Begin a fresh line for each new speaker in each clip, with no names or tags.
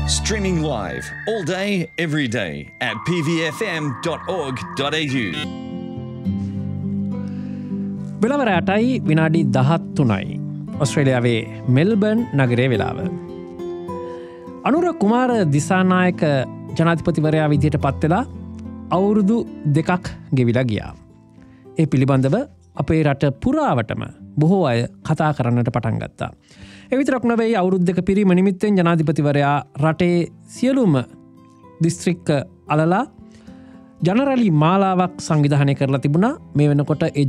Streaming live all day, every day at pvfm.org.au.
වෙලාව රටයි විනාඩි 13යි. ඔස්ට්‍රේලියාවේ Melbourne නගරයේ වෙලාව. අනුර කුමාර දිසානායක ජනාධිපතිවරයා විදියට පත් වෙලා අවුරුදු 2ක් ගෙවිලා ගියා. ඒ පිළිබඳව අපේ රට පුරාවටම බොහෝ අය කතා කරන්නට පටන් ගත්තා. ඒ විතරක් නෙවෙයි අවුරුදු 2 පිරීම නිමිත්තෙන් ජනාධිපතිවරයා රටේ සියලුම දිස්ත්‍රික්ක අලලා ජනරැලි මාලාවක් සංවිධානය කරලා තිබුණා. මේ වෙනකොට ඒ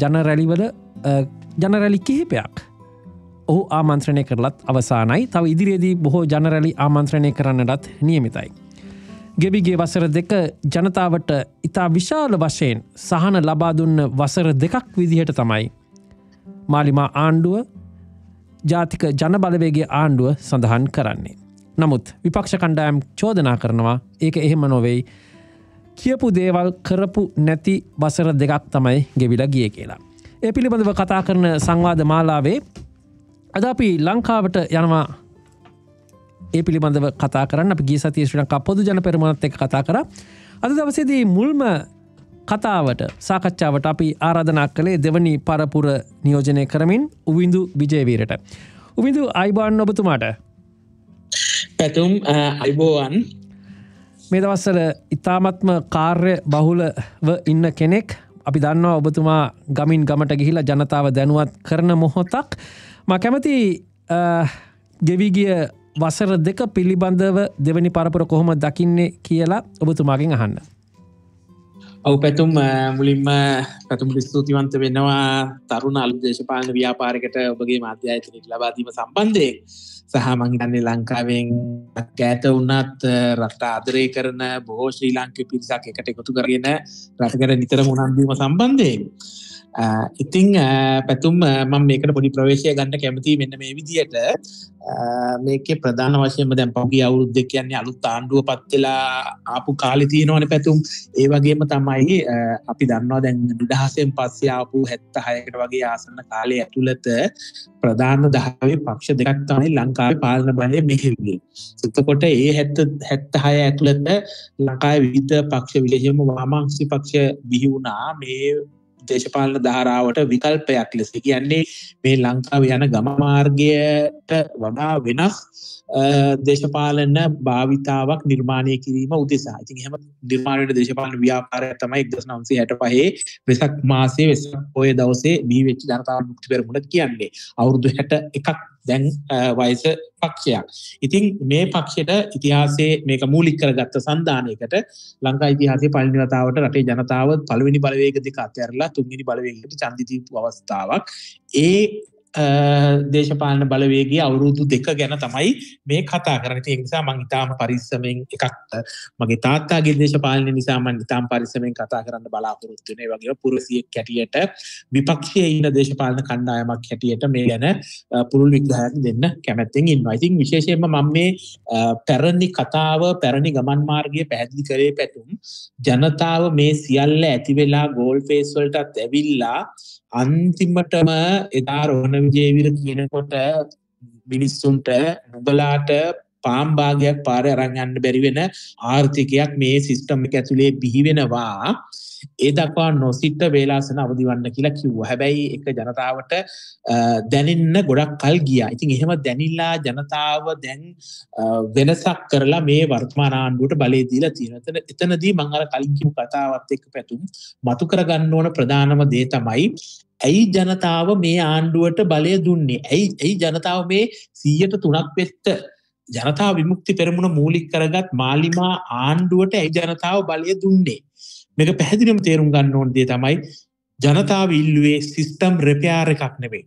ජනරැලි කිහිපයක් ඔහු ආමන්ත්‍රණය කරලත් අවසానයි. තව ඉදිරියේදී බොහෝ ජනරැලි ආමන්ත්‍රණය කරන්නටත් නියමිතයි. ගෙවිගේ වසර 2 ජනතාවට ඉතා විශාල වශයෙන් සහන ලබා දුන්න වසර 2ක් විදිහට තමයි මාලිමා ආණ්ඩුව ජාතික ජනබලවේගයේ ආණ්ඩුව සඳහන් කරන්නේ. නමුත් විපක්ෂ කණ්ඩායම් චෝදනා කරනවා ඒක එහෙම නොවෙයි. කියපු දේවල් කරපු නැති වසර 2ක් තමයි ගෙවිලා ගියේ කියලා. ඒ පිළිබඳව කතා කරන සංවාද මාලාවේ අද අපි ලංකාවට යනවා. ඒ පිළිබඳව කතා කරන්න අපි ගිය සතියේ ශ්‍රී ලංකා පොදු ජන පෙරමුණත් එක්ක කතා කරා. අද දවසේදී මුල්ම කතාවට සාකච්ඡාවට අපි ආරාධනා කළේ දෙවනි පරපුර නියෝජනය කරමින් උවින්දු විජේවීරට. උවින්දු අයිබෝන් ඔබතුමාට.
පැතුම් අයිබෝවන්.
මේ දවස්වල ඉතාමත්ම කාර්ය බහුලව ඉන්න කෙනෙක්. අපි දන්නවා ඔබතුමා ගමින් ගමට ගිහිලා ජනතාව දැනුවත් කරන මොහොතක්. මා කැමති ගෙවි ගිය වසර 2 පිළිබඳව දෙවනි පරපුර කොහොම දකින්නේ කියලා ඔබතුමාගෙන් අහන්න.
ඔව් පැතුම් මුලින්ම පැතුම් ස්තුතිවන්ත වෙනවා තරුණ අලුත් දේශපාලන ව්‍යාපාරයකට ඔබගේ මාධ්‍යායතනයට ලබා දීම සම්බන්ධයෙන්. සහ මම හිතන්නේ ලංකාවෙන් ඈත වුණත් රට ආදරය කරන බොහෝ ශ්‍රී ලාංකික පිරිසක් එකට එකතු කරගෙන රටකට නිතරම උනන්දු වීම සම්බන්ධයෙන්. ඉතින් පැතුම් මම මේකට පොඩි ප්‍රවේශය ගන්න කැමතියි මෙන්න මේ විදියට. මේකේ ප්‍රධාන වශයෙන්ම දැන් පහුගිය අවුරුදු 2 කියන්නේ අලුත් ආණ්ඩුව පත් වෙලා ආපු කාලේ තියෙනවනේ පැතුම්. ඒ වගේම තමයි අපි දන්නවා දැන් නිදහසෙන් පස්සේ ආපු 76කට වගේ ආසන්න කාලය ඇතුළත ප්‍රධාන 10 පක්ෂ දෙකක් තමයි ලංකාවේ පාලන බලය මෙහෙයුවේ. එතකොට ඒ 76 ඇතුළත ලංකාවේ විවිධ පක්ෂ විශේෂයෙන්ම වාමාංශික පක්ෂ බිහි වුණා මේ දේශපාලන ධාරාවට විකල්පයක් ලෙස. කියන්නේ මේ ලංකාවේ යන ගම මාර්ගයට වඩා වෙනස් දේශපාලන භාවිතාවක් නිර්මාණය කිරීම උදෙසා. ඉතින් එහෙම නිර්මාණය වෙන දේශපාලන ව්‍යාපාරය තමයි 1965 වෙසක් මාසයේ වෙසක් පොය දවසේ බිහි වෙච්ච ජනතා විමුක්ති පෙරමුණ කියන්නේ. අවුරුදු 61ක් දැන් වයස පක්ෂයක්. ඉතින් මේ පක්ෂයට ඉතිහාසයේ මේක මූලික කරගත්ත සන්දානයකට ලංකා ඉතිහාසයේ පළවෙනි වතාවට රටේ ජනතාව පළවෙනි බලවේග දෙක අතහැරලා තුන්වෙනි බලවේගයකට ඡන්දි දීපු අවස්ථාවක්. ඒ දේශපාලන බලවේගයේ අවුරුදු 2 ගැන තමයි මේ කතා කරන්නේ. ඒ නිසා මම ඊටාම පරිස්සමෙන් එකක් මගේ තාත්තාගේ දේශපාලන නිසා මම ඊටාම පරිස්සමෙන් කතා කරන්න බලාපොරොත්තු වෙනවා. ඒ වගේම පුරසියෙක් හැටියට විපක්ෂයේ ඉන්න දේශපාලන කණ්ඩායමක් හැටියට මේ ගැන පුළුල් විග්‍රහයක් දෙන්න කැමැත්තෙන් ඉන්නවා. ඉතින් විශේෂයෙන්ම මම මේ පැරණි කතාව පැරණි ගමන් මාර්ගය පැහැදිලි කරේ පැතුම් ජනතාව මේ සියල්ල ඇති වෙලා ගෝල් ෆේස් වලටත් ඇවිල්ලා අන්තිමටම එදා රෝහණ විජේවීර කියනකොට මිනිස්සුන්ට නුඹලාට පාම් භාගයක් පාරේ අරන් යන්න බැරි වෙන ආර්ථිකයක් මේ සිස්ටම් එක ඇතුලේ බිහි වෙනවා. ඒ දක්වා නොසිට වේලාසන අවදිවන්න කියලා කිව්වා. හැබැයි ඒක ජනතාවට දැනෙන්න ගොඩක් කල් ගියා. ඉතින් එහෙම දැනිලා ජනතාව දැන් වෙනසක් කරලා මේ වර්තමාන ආණ්ඩුවට බලය දීලා තියෙනවා. එතනදී මම අර කලින් කියපු කතාවත් එක්ක පැතුම් මතු කරගන්න ඕන ප්‍රධානම දේ තමයි ඇයි ජනතාව මේ ආණ්ඩුවට බලය දුන්නේ? ඇයි ජනතාව මේ 103ක් වෙත්ත ජනතා විමුක්ති පෙරමුණ මූලික කරගත් මාලිමා ආණ්ඩුවට ඇයි ජනතාව බලය දුන්නේ? මේක පැහැදිලිවම තේරුම් ගන්න ඕන දේ තමයි ජනතාව ඉල්ලුවේ සිස්ටම් රිපෙයාර් එකක් නෙවෙයි.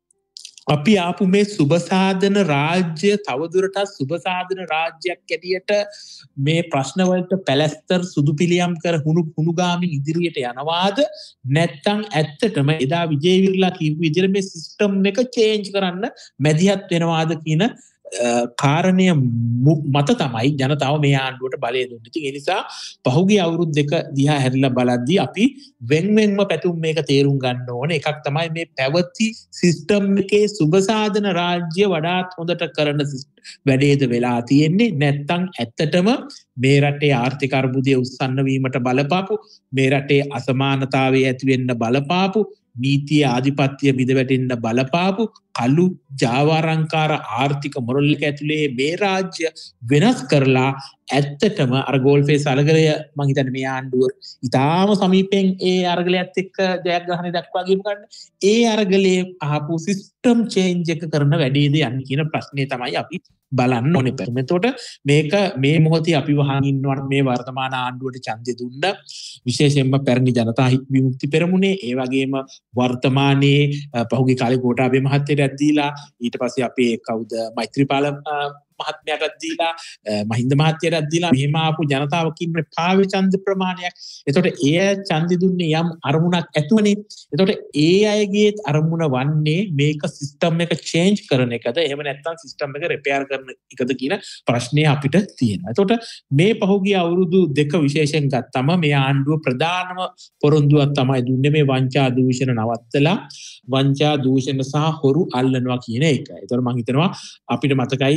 අපි ආපු මේ සුබසාධන රාජ්‍ය තවදුරටත් සුබසාධන රාජ්‍යයක් ඇටියට මේ ප්‍රශ්න වලට පැලැස්තර සුදු පිළියම් කර හුණුගාමින් ඉදිරියට යනවාද නැත්නම් ඇත්තටම එදා විජේවීරලා කියපු විදිහට මේ සිස්ටම් එක චේන්ජ් කරන්න මැදිහත් වෙනවාද කියන කාරණය මත තමයි ජනතාව මේ ආණ්ඩුවට බලය දුන්නේ. ඉතින් ඒ නිසා පහුගිය අවුරුදු දෙක දිහා හැරිලා බලද්දී අපි වෙන්වෙන්ම පැතුම් මේක තේරුම් ගන්න ඕනේ. එකක් තමයි මේ පැවති සිස්ටම් එකේ සුබසාධන රාජ්‍ය වඩාත් හොඳට කරන වැඩේද වෙලා තියෙන්නේ. නැත්තම් ඇත්තටම මේ රටේ ආර්ථික අර්බුදය උස්සන්න වීමට බලපාපු, මේ රටේ අසමානතාවය ඇති වෙන්න බලපාපු, නීතිය ආධිපත්‍ය බිඳවැටෙන්න බලපාපු කළු ජාවාරංකාර ආර්ථික මොරල් එක ඇතුලේ මේ රාජ්‍ය වෙනස් කරලා ඇත්තටම අර ගෝල්ෆේස් අරගලය මම හිතන්නේ මේ ආණ්ඩුව ඉතාම සමීපයෙන් ඒ අරගලයත් එක්ක ජයග්‍රහණය දක්වා ගියපු ගන්න ඒ අරගලයේ ආපු සිස්ටම් චේන්ජ් එක කරන වැඩේද යන්නේ කියන ප්‍රශ්නේ තමයි අපි බලන්න ඕනේ. එතකොට මේක මේ මොහොතේ අපි වහන් ඉන්නවට මේ වර්තමාන ආණ්ඩුවට ඡන්දෙ දුන්න විශේෂයෙන්ම පැරණි ජනතා විමුක්ති පෙරමුණේ ඒ වගේම වර්තමානයේ පහුගිය කාලේ ගෝඨාභය මහත්තයට දීලා ඊට පස්සේ අපේ කවුද මෛත්‍රීපාල මහත්මයාටත් දීලා මහින්ද මහත්තයාටත් දීලා මෙහෙම ආපු ජනතාවකින් පාවේ ඡන්ද ප්‍රමාණයක්. එතකොට ඒ ඡන්දෙ දුන්නේ යම් අරමුණක් ඇතුවනේ. එතකොට ඒ අයගේ අරමුණ වන්නේ මේක සිස්ටම් එක චේන්ජ් කරන එකද එහෙම නැත්නම් සිස්ටම් එක රිපෙයාර් කරන එකද කියන ප්‍රශ්නේ අපිට තියෙනවා. එතකොට මේ පහුගිය අවුරුදු දෙක විශේෂයෙන් ගත්තම මේ ආණ්ඩුව ප්‍රධානම පොරොන්දුවක් තමයි දුන්නේ මේ වංචා දූෂණ නවත්තලා වංචා දූෂණ සහ හොරු අල්ලනවා කියන එක. ඒතර මම හිතනවා අපිට මතකයි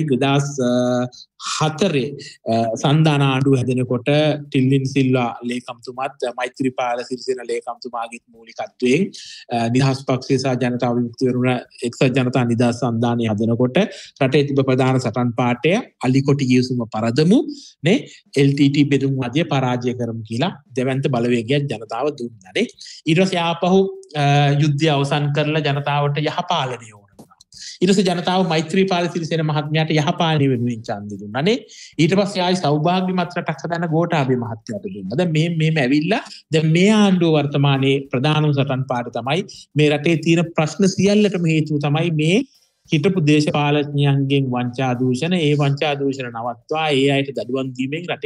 2004 සන්දාන ආණ්ඩුව හැදෙනකොට ටිල්ලින් සිල්වා ලේකම්තුමාත් මෛත්‍රීපාල සිරිසේන ලේකම්තුමාගේ මූලිකත්වයෙන් නිදහස් පක්ෂය සහ ජනතා විමුක්ති පෙරමුණ එක්සත් ජනතා නිදහස් සන්ධානය හදනකොට රටේ තිබෙන ප්‍රධාන සටන් පාඨය අලිකොටි ගිවිසුම පරදමු නේ LTT බෙදුම් වාදය පරාජය කරමු කියලා දෙවන්ත බලවේගයක් ජනතාව දුන්නානේ. ඊට පස්සේ ආපහු යුද්ධය අවසන් කරලා ජනතාවට යහපාලනය ඕනවා. ඊට පස්සේ ජනතාව මෛත්‍රීපාල සිරිසේන මහත්මයාට යහපාලනය වෙනුවෙන් ඡන්දෙ දුන්නානේ. ඊට පස්සේ ආයි සෞභාග්‍යමත් රටක් හදන්න ගෝඨාභය මහත්තයාට දුන්නා. දැන් මෙහෙම ඇවිල්ලා දැන් මේ ආණ්ඩුව වර්තමානයේ ප්‍රධානම සටන් පාඨ තමයි මේ රටේ තියෙන ප්‍රශ්න සියල්ලටම හේතුව තමයි මේ හිටපු දේශපාලඥයන්ගෙන් වංචා දූෂණ ඒ වංචා දූෂණ නවත්වා ඒ අයට දඩුවම් දීමෙන් රට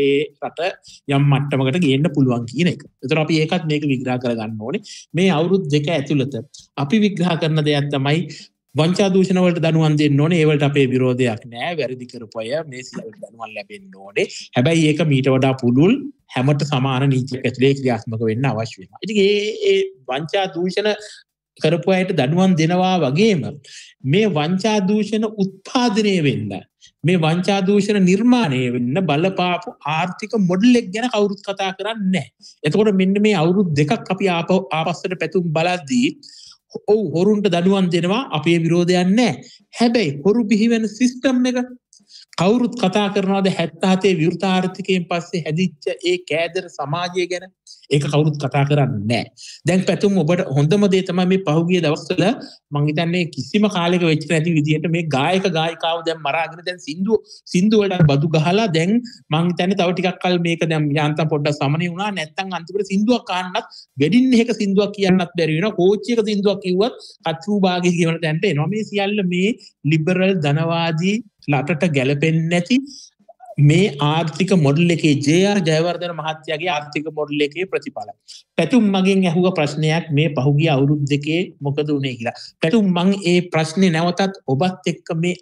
යම් මට්ටමකට ගේන්න පුළුවන් කියන එක. ඒතර අපි ඒකත් මේක විග්‍රහ කරගන්න ඕනේ. මේ අවුරුදු දෙක ඇතුළත අපි විග්‍රහ කරන දෙයක් තමයි වංචා දූෂණ වලට දඩුවම් දෙන්න ඕනේ. ඒ වලට අපේ විරෝධයක් නැහැ. වැරදි කරපු අය මේ සියල්ලට දඩුවම් ලැබෙන්න ඕනේ. හැබැයි ඒක මීට වඩා පුළුල් හැමත සමාන නීතියක් ඇතුලේ ක්‍රියාත්මක වෙන්න අවශ්‍ය වෙනවා. ඉතින් ඒ වංචා දූෂණ කරපු අයට දඩුවම් දෙනවා වගේම මේ වංචා දූෂණ උත්පාදනය වෙන්න මේ වංචා දූෂණ නිර්මාණය වෙන්න බලපාපු ආර්ථික මොඩල් එක ගැන කවුරුත් කතා කරන්නේ නැහැ. එතකොට මෙන්න මේ අවුරුදු දෙකක් අපි ආපස්සට පැතුම් බලද්දී ඔව් හොරුන්ට දඩුවම් දෙනවා අපේ විරෝධයක් නැහැ. හැබැයි හොරු බිහි වෙන සිස්ටම් එක කවුරුත් කතා කරනවාද 77 විවෘත ආර්ථිකයෙන් පස්සේ හැදිච්ච ඒ කෑදර සමාජය ගැන? ඒක කවුරුත් කතා කරන්නේ නැහැ. දැන් පැතුම් ඔබට හොඳම දේ තමයි මේ පහුගිය දවස්වල මම හිතන්නේ කිසිම කාලයක වෙච්ච නැති විදිහට මේ ගායක ගායිකාව දැන් මරාගෙන දැන් සින්දු වලට බදු ගහලා දැන් මම හිතන්නේ තව ටිකක් කල් මේක දැන් යාන්තම් පොඩ්ඩක් සමනය වුණා. නැත්තම් අන්තිමට සින්දුවක් අහන්නත් වෙඩින් එකක සින්දුවක් කියන්නත් බැරි වෙනවා. කෝච්චියක සින්දුවක් කිව්වත් කතරු භාගයේ කියන තැනට එනවා. මේ සියල්ල මේ ලිබරල් ධනවාදී ලටට ගැලපෙන්නේ නැති මේ ආර්ථික මොඩල් එකේ ජේ.ආර්. ජයවර්ධන මහත්තයාගේ ආර්ථික මොඩල් එකේ ප්‍රතිඵල. පැතුම් මගෙන් ඇහුව ප්‍රශ්නයක් මේ පහුගිය අවුරුදු දෙකේ මොකද වුනේ කියලා. පැතුම් මං ඒ ප්‍රශ්නේ නැවතත් ඔබත් එක්ක මේ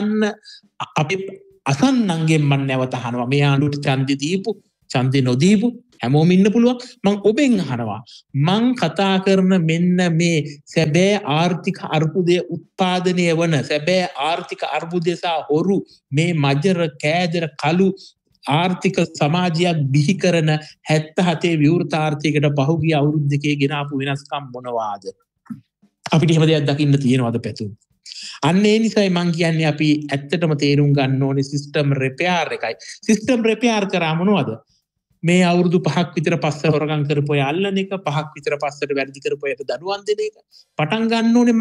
අපි අසන්නන්ගෙන් මම නැවත අහනවා. මේ ආණ්ඩුවට ඡන්දෙ දීපු ඡන්දෙ නොදීපු හැමෝම ඉන්න පුළුවන්. මං ඔබෙන් අහනවා. මං කතා කරන මෙන්න මේ සැබෑ ආර්ථික අර්බුදය උත්පාදනය වන සැබෑ ආර්ථික අර්බුදය සහ හොරු මේ මජර කෑදර කළු ආර්ථික සමාජයක් බිහි කරන 77 විවෘත ආර්ථිකයට පහුගිය අවුරුදු දෙකේ ගෙන ආපු වෙනස්කම් මොනවාද? අපිට එහෙම දෙයක් දකින්න තියෙනවද පැතුම්? අන්න ඒ නිසායි මං කියන්නේ අපි ඇත්තටම තේරුම් ගන්න ඕනේ සිස්ටම් රිපෙයාර් එකයි. සිස්ටම් රිපෙයාර් කරා මොනවද? මේ අවුරුදු 5ක් විතර පස්සේ හොරගම් කරපු අය අල්ලන එක 5ක් විතර පස්සට වැරදි කරපු අයට දඩුවම් දෙන එක පටන් ගන්න ඕනේ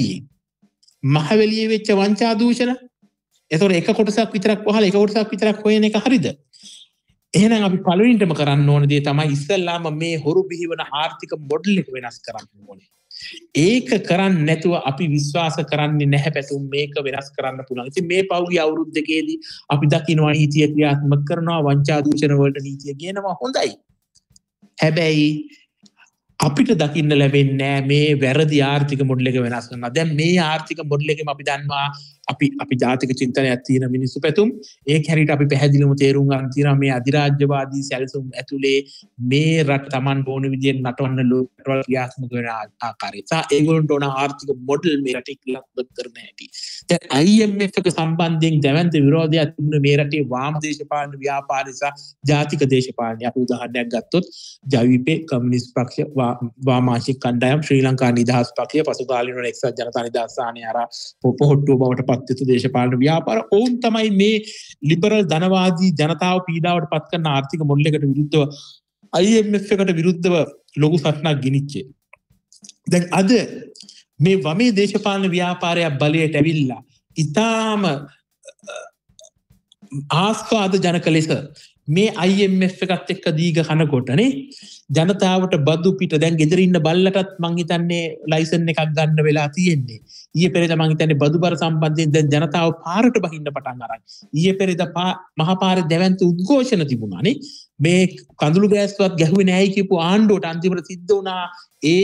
මහවැලියේ වෙච්ච වංචා දූෂණ. ඒතකොට එක කොටසක් විතරක් වහලා එක කොටසක් විතරක් හොයන එක හරිද? එහෙනම් අපි පළවෙනිටම කරන්න ඕන දේ තමයි ඉස්සල්ලාම මේ හොරු බිහිවන ආර්ථික මොඩල් එක වෙනස් කරන්න ඕනේ. ඒක කරන්නේ නැතුව අපි විශ්වාස කරන්නේ නැහැ පැතුම් මේක වෙනස් කරන්න පුළුවන්. ඉතින් මේ පෞගිය අවුරුදු දෙකේදී අපි දකින්නවා නීතිය ක්‍රියාත්මක කරනවා වංචා දූෂණ වලට නීතිය ගේනවා හොඳයි. හැබැයි අපිට දකින්න ලැබෙන්නේ මේ වැරදි ආර්ථික මොඩල් එක වෙනස් කරනවා. දැන් මේ ආර්ථික මොඩල් එකෙම අපි දන්නවා අපි ජාතික චින්තනයක් තියෙන මිනිස්සු පැතුම් ඒක හැරියට අපි පැහැදිලිවම තේරුම් ගන්න තියෙනවා මේ අධිරාජ්‍යවාදී සැලසුම් ඇතුලේ මේ රට Taman ඕන විදිහට නටවන්න ලෝකවල ක්‍රියාත්මක වෙන ආකාරය. ඒගොල්ලන්ට ඕන ආර්ථික මොඩල් මේ රටේ ක්‍රියාත්මක කරන්න හැටි. දැන් IMF එක සම්බන්ධයෙන් දැවැන්ත විරෝධයක් තිබුණ මේ රටේ වාම දේශපාලන ව්‍යාපාර නිසා ජාතික දේශපාලනය. අපි උදාහරණයක් ගත්තොත් ජවිපේ කමියුනිස්ට් පක්ෂ වාමාංශික කණ්ඩායම් ශ්‍රී ලංකා නිදහස් පක්ෂය පසුකාලීනව එක්සත් ජනතා නිදහස් සාහනය අරා පොහොට්ටුව බවට පත්වෙච්ච දේශපාලන ව්‍යාපාර. ඔවුන් තමයි මේ ලිබරල් ධනවාදී ජනතාව පීඩාවට පත් කරන ආර්ථික මොඩල් එකට විරුද්ධව IMF එකට විරුද්ධව ලොකු සටනක් ගෙනිච්චේ. දැන් අද මේ වමේ දේශපාලන ව්‍යාපාරය බලයට ඇවිල්ලා ඉතාම ආස්වාද ජනක ලෙස මේ IMF එකත් එක්ක දීග කනකොටනේ ජනතාවට බදු පිට දැන් ගෙදර ඉන්න බල්ලටත් මං හිතන්නේ ලයිසන් එකක් ගන්න වෙලා තියෙන්නේ. ඊයේ පෙරේද මං හිතන්නේ බදු බර සම්බන්ධයෙන් දැන් ජනතාව පාරට බහින්න පටන් අරන්. ඊයේ පෙරේද මහා පාරේ දැවැන්ත උද්ඝෝෂණ තිබුණානේ. මේ කඳුළු ගෑස්වත් ගැහුවේ නැහැ කියපු ආණ්ඩුවට අන්තිමට සිද්ධ වුණා ඒ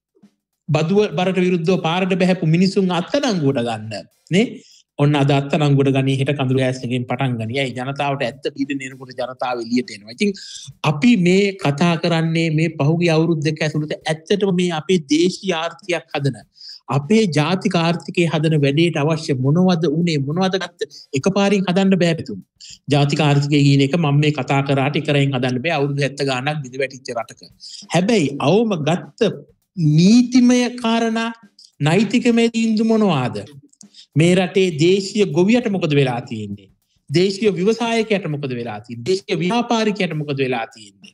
බදු බරට විරුද්ධව පාරට බහැපු මිනිසුන් අත්අඩංගුවට ගන්න නේ. ඔන්න අද අත්අඩංගුවට ගනී හෙට කඳුළු ගෑස් එකෙන් පටන් ගනී. ඒ ජනතාවට ඇත්ත පීඩන එනකොට ජනතාව එළියට එනවා. ඉතින් අපි මේ කතා කරන්නේ මේ පහුගිය අවුරුදු දෙක ඇතුළත ඇත්තටම මේ අපේ දේශීය ආර්ථිකයක් හදන අපේ ජාතික ආර්ථිකය හදන වැඩේට අවශ්‍ය මොනවද උනේ මොනවද ගත්ත එකපාරින් හදන්න බෑ පිටුම්. ජාතික ආර්ථිකය කියන එක මම මේ කතා කරාට එකරෙන් හදන්න බෑ. අවුරුදු 70 ගාණක් බිඳ වැටිච්ච රටක. හැබැයි අවම ගත්ත නීතිමය කාරණා නෛතිකමය තීන්දුව මොනවාද? මේ රටේ දේශීය ගොවියට මොකද වෙලා තියෙන්නේ? දේශීය ව්‍යවසායකයට මොකද වෙලා තියෙන්නේ? දේශීය ව්‍යාපාරිකයට මොකද වෙලා තියෙන්නේ?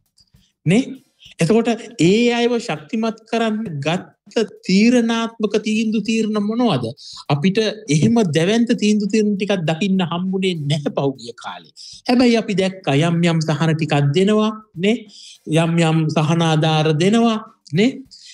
නේ? එතකොට ඒ අයව ශක්තිමත් කරන්න ගත්ත තීරණාත්මක තීරණ මොනවද? අපිට එහෙම දැවැන්ත තීරණ ටිකක් දකින්න හම්බුනේ නැහැ පහුගිය කාලේ. හැබැයි අපි දැක්කා යම් යම් සහන ටිකක් දෙනවා නේ? යම් යම් සහනාධාර දෙනවා නේ?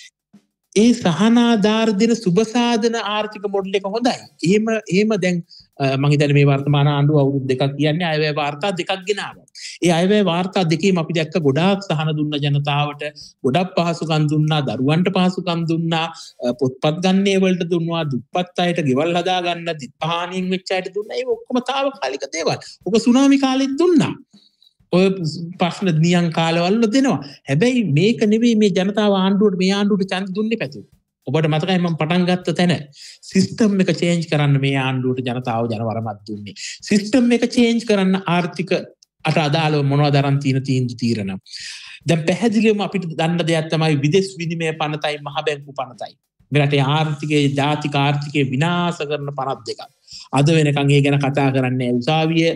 ඒ සහනාධාර දෙන සුබසාධන ආර්ථික මොඩල් එක හොඳයි. එහෙම දැන් මම හිතන්නේ මේ වර්තමාන ආණ්ඩුව අවුරුදු දෙකක් කියන්නේ අයවැය වාර්තා දෙකක් ගෙනාවා. ඒ අයවැය වාර්තා දෙකේම අපි දැක්ක ගොඩාක් සහන දුන්න ජනතාවට, ගොඩක් පහසුකම් දුන්නා, දරුවන්ට පහසුකම් දුන්නා, පොත්පත් ගන්නේ වලට දුන්නා, දුප්පත් අයට ගෙවල් හදා ගන්න, දිත්හානියෙන් වෙච්ච අයට දුන්නා. ඒක ඔක්කොම తాවකාලික දේවල්. ඔක සුනාමි කාලෙත් දුන්නා. ඔය ප්‍රශ්න නියම් කාලවල දෙනවා. හැබැයි මේක නෙවෙයි මේ ජනතාව ආණ්ඩුවට මේ ආණ්ඩුවට ඡන්ද දුන්නේ පැතු. ඔබට මතකයි මම පටන් ගත්ත තැන සිස්ටම් එක චේන්ජ් කරන්න මේ ආණ්ඩුවට ජනතාව ජනවරමක් දුන්නේ. සිස්ටම් එක චේන්ජ් කරන්න ආර්ථික අට අදාළව මොනවද අරන් තියෙන තීරණ. දැන් පැහැදිලිවම අපිට දන්න දෙයක් තමයි විදේශ විනිමය පනතයි මහ බැංකු පනතයි. මේ රටේ ආර්ථිකයේ ජාතික ආර්ථිකය විනාශ කරන පනත් දෙකක්. අද වෙනකන් ඒ ගැන කතා කරන්නේ උසාවිය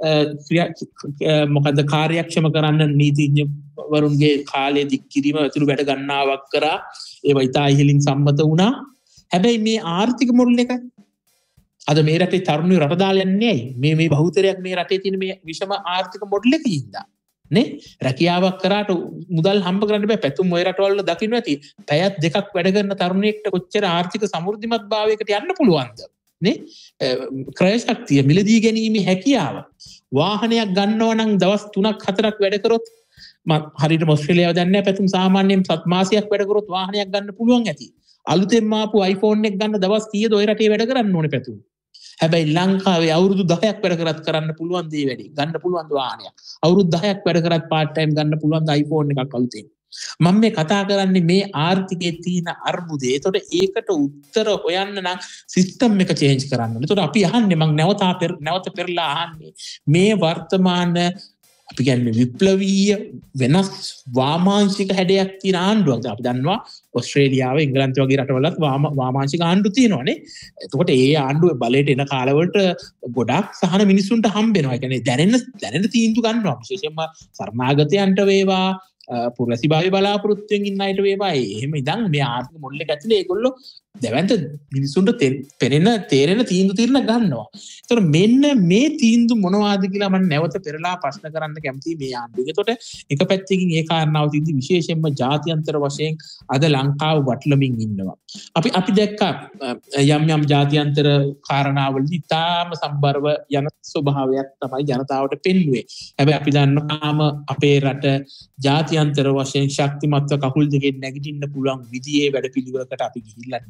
මොකද කාර්යක්ෂම කරන්න නීතිඥවරුන්ගේ කාලය දික් කිරීම ඇතුළු වැඩ ගණනාවක් කරා. ඒවා ඉතා ඉහළින් සම්මත වුණා. හැබැයි මේ ආර්ථික මොඩල් එක අද මේ රටේ තරුණයෝ රට දාලා යන්නේ ඇයි? මේ බහුතරයක් මේ රටේ තියෙන මේ විෂම ආර්ථික මොඩල් එකේ ඉඳලා නේ රැකියාවක් කරාට මුදල් හම්බ කරන්න බෑ. පැතුම් ඔය රටවල දකින්න ඇති. පැයක් දෙකක් වැඩ කරන තරුණයෙක්ට කොච්චර ආර්ථික සමෘද්ධිමත් භාවයකට යන්න පුළුවන්ද? නේ ක්‍රය ශක්තිය මිලදී ගැනීමේ හැකියාව. වාහනයක් ගන්නවා නම් දවස් 3ක් 4ක් වැඩ කරොත් හරියට ඔස්ට්‍රේලියාව දන්නේ පැතුම් සාමාන්‍යයෙන් 7 මාසයක් වැඩ කරොත් වාහනයක් ගන්න පුළුවන් ඇති. අලුතෙන්ම ආපු iPhone එක ගන්න දවස් කීයද ඔය රටේ වැඩ කරන්න ඕනේ පැතුම්. හැබැයි ලංකාවේ අවුරුදු 10ක් වැඩ කරත් කරන්න පුළුවන් දේ වැඩි. ගන්න පුළුවන් වාහනයක්. අවුරුදු 10ක් වැඩ කරත් part time ගන්න පුළුවන් iPhone එකක් අලුතෙන්. මම මේ කතා කරන්නේ මේ ආර්ථිකයේ තියෙන අර්බුදය. ඒතකොට ඒකට උත්තර හොයන්න නම් සිස්ටම් එක චේන්ජ් කරන්න ඕනේ. ඒතකොට අපි අහන්නේ මම නැවත පෙරලා අහන්නේ මේ වර්තමාන අපි කියන්නේ විප්ලවීය වෙනස් වාමාංශික හැඩයක් තියෙන ආණ්ඩුවක්. අපි දන්නවා ඔස්ට්‍රේලියාව එංගලන්තය වගේ රටවලත් වාමාංශික ආණ්ඩු තියෙනවානේ. එතකොට ඒ ආණ්ඩුවේ බලයට එන කාලවලට ගොඩක් සහන මිනිසුන්ට හම්බ වෙනවා. ඒ කියන්නේ දැනෙන තීන්දුව ගන්නවා. විශේෂයෙන්ම සරණාගතයන්ට වේවා පුරසිභාවි බලාපොරොත්තුවෙන් ඉන්න අයට වේවා. එහෙම ඉඳන් මේ ආර්ථික මොඩල් එක ඇතුලේ ඒගොල්ලෝ දැවැන්ත මිනිසුන්ට තේරෙන තීන්දුව ගන්නවා. ඒතකොට මෙන්න මේ තීන්දුව මොනවද කියලා මම නැවත පෙරලා ප්‍රශ්න කරන්න කැමතියි මේ ආණ්ඩුවේ. ඒතකොට එක පැත්තකින් ඒ කාරණාව තියෙදි විශේෂයෙන්ම ජාත්‍යන්තර වශයෙන් අද ලංකාව වටලමින් ඉන්නවා. අපි දැක්කා යම් ජාත්‍යන්තර කාරණාවලදී තාම සම්බරව යන ස්වභාවයක් තමයි ජනතාවට පෙන්වුවේ. හැබැයි අපි දන්නාම අපේ රට ජාත්‍යන්තර වශයෙන් ශක්තිමත්ව කකුල් දෙකෙන් නැගිටින්න පුළුවන් විදිහේ වැඩපිළිවෙලකට අපි ගිහිල්ලා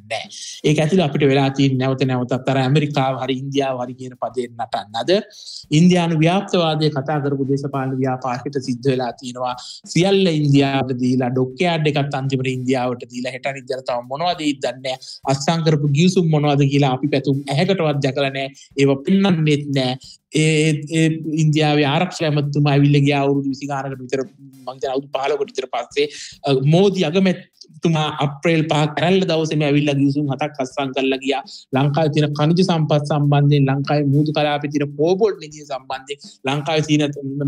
නැහැ. ඒක ඇතුළේ අපිට වෙලා තියෙන නැවත අර ඇමරිකාව හරි ඉන්දියාව හරි කියන පදයෙන් නටන්නද ඉන්දියානු ව්‍යාප්තවාදයේ කතා කරපු දේශපාලන ව්‍යාපාරිකට සිද්ධ වෙලා තියෙනවා. සියල්ල ඉන්දියාවට දීලා ඩොක්යාඩ් එකත් අන්තිමට ඉන්දියාවට දීලා හෙට අනිද්දාට තව මොනවද දන්නේ නැහැ. අස්සම් කරපු ගිවිසුම් මොනවද කියලා අපි පැතුම් ඇහැකටවත් දැකලා නැහැ. ඒව පින්නන්නෙත් නැහැ. ඒ ඉන්දියාවේ ආරක්ෂක ඇමතුමා ඇවිල්ලා ගියා අවුරුදු 20 ගානකට විතර මම දැන් අවුරුදු 15කට විතර පස්සේ මෝදි අගමැතිතුමා අප්‍රේල් 5 කරල්ල දවසේම ඇවිල්ලා ගිවිසුම් 7ක් අස්සම් කරලා ගියා. ලංකාවේ තියෙන ඛනිජ සම්පත් සම්බන්ධයෙන් ලංකාවේ මූදු කලාපේ තියෙන පෝබෝල් නිධිය සම්බන්ධයෙන් ලංකාවේ තියෙන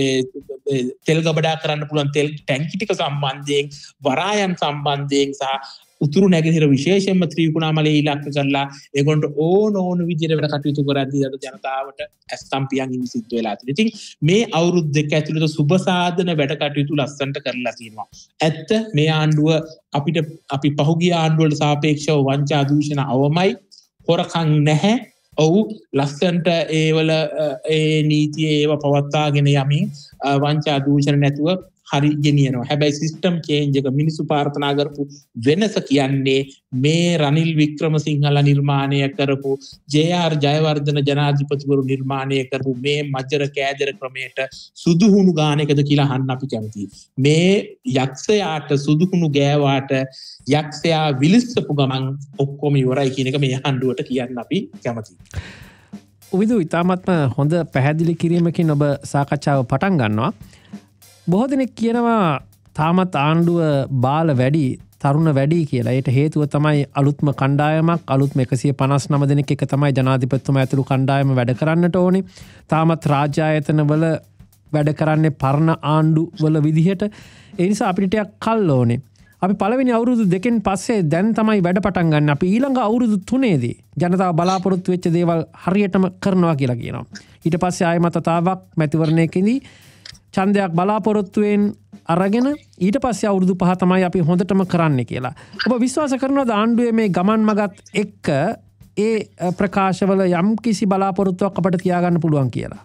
මේ තෙල් ගබඩා කරන්න පුළුවන් තෙල් ටැංකි ටික සම්බන්ධයෙන් වරායන් සම්බන්ධයෙන් සහ උතුරු නැගෙනහිර විශේෂයෙන්ම ත්‍රිකුණාමලයේ ඉලක්ක කරලා ඒගොල්ලන්ට ඕන විදිහට වැඩ කටයුතු කරද්දී අද ජනතාවට ඇස්තම්පියන් ඉන්න සිද්ධ වෙලා තියෙනවා. ඉතින් මේ අවුරුදු දෙක ඇතුළත සුබ සාධන වැඩ කටයුතු ලස්සනට කරලා තියෙනවා. ඇත්ත මේ ආණ්ඩුව අපි පහුගිය ආණ්ඩුවලට සාපේක්ෂව වංචා දූෂණ අවමයි, හොරකම් නැහැ. ඔව් ලස්සනට ඒවල ඒ නීතිය ඒව පවත්වාගෙන යමින් වංචා දූෂණ නැතුව හරි ගෙනියනවා. හැබැයි සිස්ටම් චේන්ජ් එක මිනිස්සු ප්‍රාර්ථනා කරපු වෙනස කියන්නේ මේ රනිල් වික්‍රමසිංහලා නිර්මාණය කරපු ජේ.ආර්. ජයවර්ධන ජනාධිපතිවරු නිර්මාණය කරපු මේ මජර කෑදර ක්‍රමයට සුදුහුණු ගානකද කියලා අහන්න අපි කැමතියි. මේ යක්ෂයාට සුදුහුණු ගෑවාට යක්ෂයා විලිස්සපු ගමන් ඔක්කොම ඉවරයි කියන එක මේ ආණ්ඩුවට කියන්න අපි කැමතියි.
උවිදු ඉතාමත්ම හොඳ පැහැදිලි කිරීමකින් ඔබ සාකච්ඡාව පටන් ගන්නවා. බොහෝ දෙනෙක් කියනවා තාමත් ආණ්ඩුව බාල වැඩි, තරුණ වැඩි කියලා. ඒට හේතුව තමයි අලුත්ම කණ්ඩායමක්, අලුත්ම 159 දෙනෙක් එක තමයි ජනාධිපතිතුමා ඇතුළු කණ්ඩායම වැඩ කරන්නට ඕනේ. තාමත් රාජ්‍ය ආයතනවල වැඩ කරන්නේ පරණ ආණ්ඩුවල විදිහට. ඒ නිසා අපිට ටිකක් කල් ඕනේ. අපි පළවෙනි අවුරුදු දෙකෙන් පස්සේ දැන් තමයි වැඩ පටන් ගන්න. අපි ඊළඟ අවුරුදු 3ේදී ජනතාව බලාපොරොත්තු වෙච්ච දේවල් හරියටම කරනවා කියලා කියනවා. ඊට පස්සේ ආයෙමත් තතාවක් මැතිවරණයකදී ඡන්දයක් බලාපොරොත්තුවෙන් අරගෙන ඊට පස්සේ අවුරුදු 5 තමයි අපි හොඳටම කරන්න කියලා. ඔබ විශ්වාස කරනවද ආණ්ඩුවේ මේ ගමන් මගත් එක්ක ඒ ප්‍රකාශවල යම් කිසි බලාපොරොත්තුවක් අපට තියාගන්න පුළුවන් කියලා?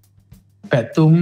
පැතුම්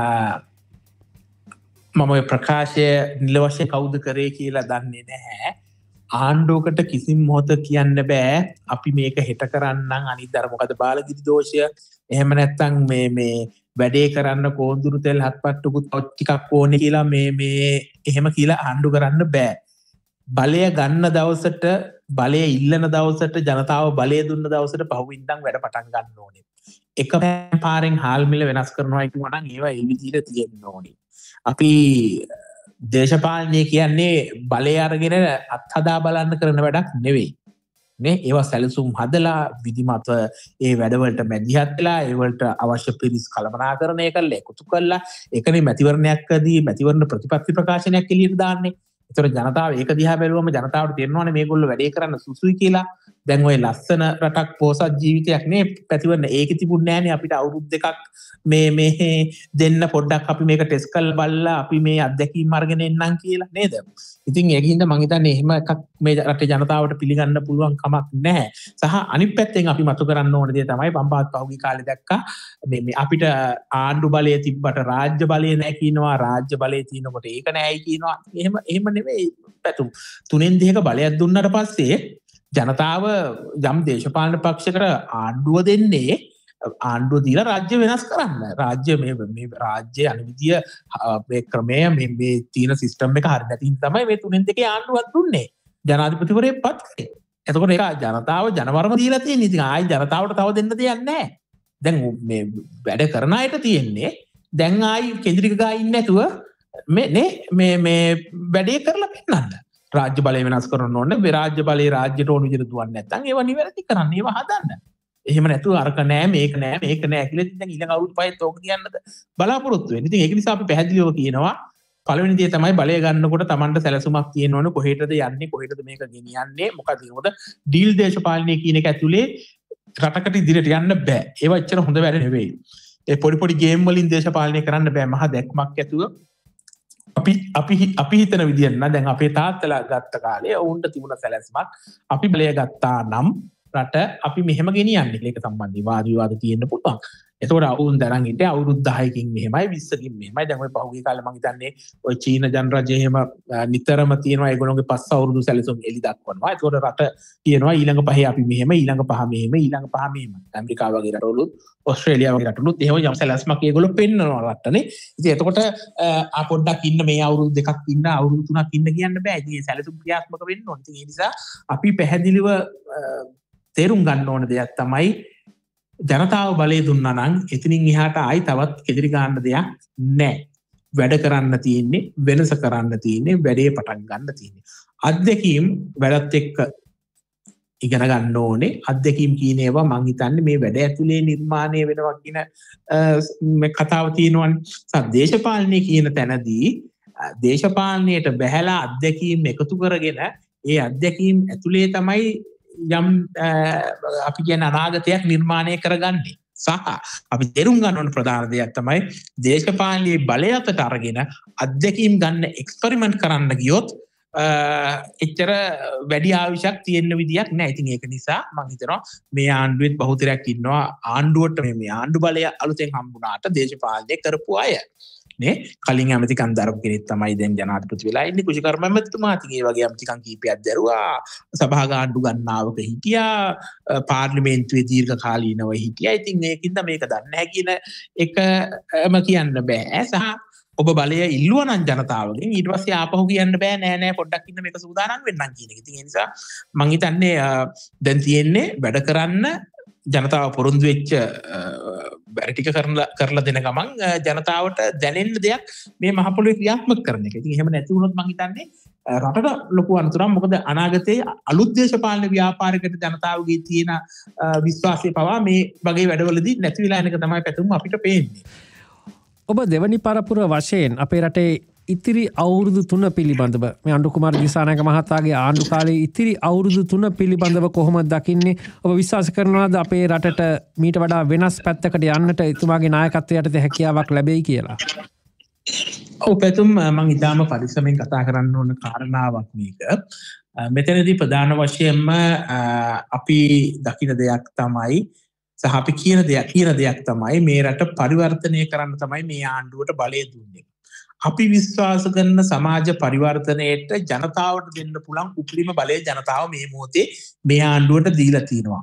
මම ඔය ප්‍රකාශය නිල වශයෙන් කවුද කරේ කියලා දන්නේ නැහැ. ආණ්ඩුවකට කිසිම මොහොතක කියන්න බෑ අපි මේක හෙට කරන්නම් අනිද්දාර මොකද බාලගිරි දෝෂය එහෙම නැත්නම් මේ වැඩේ කරන්න කෝඳුරු තෙල් හත්පත්තුකුත් ටිකක් ඕනේ කියලා මේ එහෙම කියලා ආණ්ඩු කරන්න බෑ. බලය ගන්න දවසට බලය ඉල්ලන දවසට ජනතාව බලය දුන්න දවසට පහුවින්දන් වැඩ පටන් ගන්න ඕනේ. එක පාරෙන් හාල් මිල වෙනස් කරනවා කියනවා නම් ඒවා ඒ විදිහට තියෙන්න ඕනේ. අපි දේශපාලනය කියන්නේ බලය අරගෙන අත්හදා බලන්න කරන වැඩක් නෙවෙයි. නේ ඒවා සැලසුම් හදලා විධිමත් ඒ වැඩවලට මැදිහත් වෙලා ඒවලට අවශ්‍ය පිරිස් කළමනාකරණය කරලා එකතු කරලා ඒකනේ මැතිවරණයක්දී මැතිවරණ ප්‍රතිපත්ති ප්‍රකාශනයක් එළියට දාන්නේ. ඒතර ජනතාව ඒක දිහා බැලුවම ජනතාවට තේරෙනවානේ මේගොල්ලෝ වැඩේ කරන්න සුසුයි කියලා. දැන් ওই ලස්සන රටක් පොසත් ජීවිතයක් නේ පැතිවරණ ඒකේ තිබුණේ නැහනේ අපිට අවුරුදු දෙකක් මේ දෙන්න පොඩ්ඩක් අපි මේක ටෙස්ට් කරලා බලලා අපි මේ අත්දැකීම් අරගෙන එන්නම් කියලා නේද? ඉතින් ඒකින්ද මම හිතන්නේ එහෙම එකක් මේ රටේ ජනතාවට පිළිගන්න පුළුවන් කමක් නැහැ. සහ අනිත් පැත්තෙන් අපි මතු කරන්න ඕන දේ තමයි බම්බාත් පහුගිය කාලේ දැක්කා මේ අපිට ආණ්ඩු බලය තිබ්බට රාජ්‍ය බලය නැහැ කියනවා, රාජ්‍ය බලය තියෙනකොට ඒක නැහැයි කියනවා. එහෙම නෙවෙයි පැතුම්. 3න් 2ක බලයක් දුන්නාට පස්සේ ජනතාව යම් දේශපාලන පක්ෂයකට ආණ්ඩුව දෙන්නේ ආණ්ඩුව දීලා රාජ්‍ය වෙනස් කරන්න. රාජ්‍ය මේ රාජ්‍ය අනිවිදිය මේ ක්‍රමය මේ තියෙන සිස්ටම් එක හරිය නැතිනම් තමයි මේ 3න් 2 ආණ්ඩුවක් දුන්නේ. ජනාධිපතිවරයෙක් පත් කරේ. එතකොට ඒක ජනතාව ජනවරම දීලා තියෙන්නේ. ඉතින් ආයි ජනතාවට තව දෙන්න දෙයක් නැහැ. දැන් මේ වැඩ කරන අයට තියෙන්නේ දැන් ආයි කේන්ද්‍රික ගා ඉන්නේ නැතුව මේ වැඩේ කරලා පෙන්නන්න. රාජ්‍ය බලය වෙනස් කරන්න ඕනේ. මේ රාජ්‍ය බලය රාජ්‍යට ඕන විදිහට දුවන්නේ නැත්නම් ඒවා නිවැරදි කරන්න. ඒවා හදන්න. එහෙම නැතුව අරක නෑ මේක නෑ කියලා ඉතින් ඊළඟ අවුරුදු 5ත් ඕක කියන්නද බලාපොරොත්තු වෙන්නේ. ඉතින් ඒක නිසා අපි පැහැදිලිව කියනවා පළවෙනි දේ තමයි බලය ගන්නකොට Tamanට සැලසුමක් තියෙන්න ඕනේ. කොහෙටද යන්නේ, කොහෙටද මේක ගෙනියන්නේ, මොකද ඩීල් දේශපාලනය කියන එක ඇතුලේ රටකට ඉදිරියට යන්න බෑ. ඒවා එච්චර හොඳ වැඩ නෙවෙයි. ඒ පොඩි ගේම් වලින් දේශපාලනය කරන්න බෑ. මහා දැක්මක් ඇතුව අපි හිතන විදිහට නම් දැන් අපේ තාත්තලා ගත්ත කාලේ වුන්ට තිබුණ සැලැස්මක් අපි බලය ගත්තා නම් රට අපි මෙහෙම ගෙනියන්නේ කියලා. ඒක සම්බන්ධව වාද විවාද තියෙන්න පුළුවන්. එතකොට අවුරුන් දරන් හිටියේ අවුරුදු 10කින් මෙහෙමයි 20කින් මෙහෙමයි. දැන් ඔය පහුගිය කාලේ මම හිතන්නේ ඔය චීන ජනරජය එහෙම නිතරම තියෙනවා ඒගොල්ලෝගේ 5 අවුරුදු සැලසුම් එලි දක්වනවා. එතකොට රට කියනවා ඊළඟ පහේ අපි මෙහෙම ඊළඟ පහ මෙහෙම ඊළඟ පහ මෙහෙම. ඇමරිකාව වගේ රටවලුත් ඔස්ට්‍රේලියාව වගේ රටවලුත් එහෙම යම් සැලැස්මක් ඒගොල්ලෝ පෙන්නනවා රටනේ. ඉතින් එතකොට පොඩ්ඩක් ඉන්න මේ අවුරුදු 2ක් ඉන්න අවුරුදු 3ක් ඉන්න කියන්න බෑ. ඉතින් මේ සැලසුම් ක්‍රියාත්මක වෙන්න ඕනේ. ඉතින් ඒ නිසා අපි පැහැදිලිව තේරුම් ගන්න ඕන දෙයක් තමයි ජනතාව බලය දුන්නා නම් එතනින් එහාට ආයි තවත් කෙදිරි ගන්න දෙයක් නැහැ. වැඩ කරන්න තියෙන්නේ, වෙනස කරන්න තියෙන්නේ, වැඩේ පටන් ගන්න තියෙන්නේ. අත්දැකීම් වැඩත් එක්ක ඉගෙන ගන්න ඕනේ. අත්දැකීම් කියන ඒවා මං හිතන්නේ මේ වැඩ ඇතුලේ නිර්මාණය වෙනවා කියන මේ කතාව තියෙනවනේ. දේශපාලනය කියන තැනදී දේශපාලනයට බැහැලා අත්දැකීම් එකතු කරගෙන ඒ අත්දැකීම් ඇතුලේ තමයි යම් අපි කියන අනාගතයක් නිර්මාණය කරගන්නේ. සහ අපි තේරුම් ගන්න ඕන ප්‍රධාන දෙයක් තමයි දේශපාලනයේ බලය අතට අරගෙන අත්දැකීම් ගන්න එක්ස්පෙරිමන්ට් කරන්න ගියොත් එච්චර වැඩි ආවිෂයක් තියෙන විදියක් නැහැ. ඉතින් ඒක නිසා මම හිතනවා මේ ආණ්ඩුවෙත් බහුතරයක් ඉන්නවා ආණ්ඩුවට මේ ආණ්ඩු බලය අලුතෙන් හම්බුණාට දේශපාලනය කරපු අය. නේ කලින් ඇමතිකම් දරපු කෙනෙක් තමයි දැන් ජනාධිපති වෙලා ඉන්නේ කුෂිකර්ම ඇමතිතුමා. ඉතින් ඒ වගේ ඇමතිකම් කීපයක් දරුවා සභාගාණ්ඩු ගණනාවක හිටියා, පාර්ලිමේන්තුවේ දීර්ඝකාලීනව හිටියා. ඉතින් ඒකින්ද මේක දන්නේ නැහැ කියන එකම කියන්න බෑ. සහ ඔබ බලය ඉල්ලුවා නම් ජනතාවගෙන් ඊට පස්සේ ආපහු කියන්න බෑ නෑ නෑ පොඩ්ඩක් ඉන්න මේක සූදානම් වෙන්නම් කියන එක. ඉතින් ඒ නිසා මම හිතන්නේ දැන් තියෙන්නේ වැඩ කරන්න ජනතාව පොරොන්දු වෙච්ච බැරි ටික කරලා දෙන ගමන් ජනතාවට දැනෙන්න දෙයක් මේ මහ පොළොවේ ක්‍රියාත්මක කරන එක. ඉතින් එහෙම නැති වුණොත් මම හිතන්නේ රටට ලොකු අනතුරක්. මොකද අනාගතයේ අලුත් දේශපාලන ව්‍යාපාරයකට ජනතාවගේ තියෙන විශ්වාසය පවා මේ වගේ වැඩවලදී නැති වෙලා යන එක තමයි පැතුම් අපිට පේන්නේ.
ඔබ දෙවනි පරපුර වශයෙන් අපේ රටේ ඉතිරි අවුරුදු 3 පිළිබඳව මේ අනුර කුමාර දිසානායක මහතාගේ ආණ්ඩු කාලයේ ඉතිරි අවුරුදු 3 පිළිබඳව කොහොමද දකින්නේ? ඔබ විශ්වාස කරනවාද අපේ රටට මීට වඩා වෙනස් පැත්තකට යන්නට එතුමාගේ නායකත්වයට යටතේ හැකියාවක් ලැබෙයි කියලා?
ඔව් පැතුම් මම ඉතාම පරිස්සමෙන් කතා කරන්න ඕන කාරණාවක් මේක. මෙතනදී ප්‍රධාන වශයෙන්ම අපි දකින දෙයක් තමයි සහ අපි කියන දෙයක් තමයි මේ රට පරිවර්තනය කරන්න තමයි මේ ආණ්ඩුවට බලය දුන්නේ. අපි විශ්වාස කරන සමාජ පරිවර්තනයට ජනතාවට දෙන්න පුළුවන් උපරිම බලය ජනතාව මේ මොහොතේ මේ ආණ්ඩුවට දීලා තියෙනවා.